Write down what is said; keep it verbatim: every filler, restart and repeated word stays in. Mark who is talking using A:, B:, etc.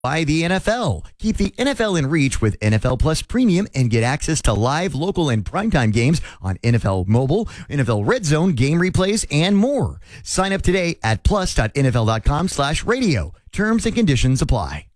A: by the N F L. Keep the N F L in reach with N F L Plus Premium and get access to live, local, and primetime games on N F L Mobile, N F L Red Zone, game replays, and more. Sign up today at plus.nfl.com slash radio. Terms and conditions apply.